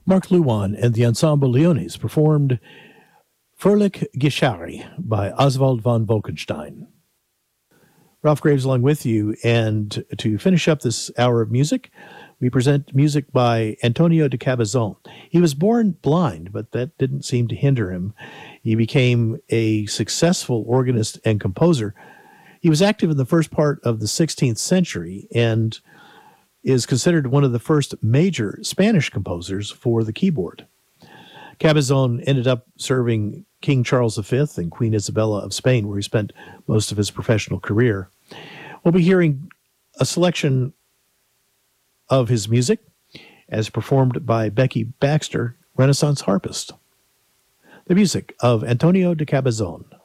Mark Luwan and the Ensemble Leonis performed Fröhlich Geschari by Oswald von Wolkenstein. Ralph Graves along with you, and to finish up this hour of music, we present music by Antonio de Cabazon. He was born blind, but that didn't seem to hinder him. He became a successful organist and composer. He was active in the first part of the 16th century and is considered one of the first major Spanish composers for the keyboard. Cabazon ended up serving King Charles V and Queen Isabella of Spain, where he spent most of his professional career. We'll be hearing a selection of his music as performed by Becky Baxter, Renaissance harpist. The music of Antonio de Cabazon.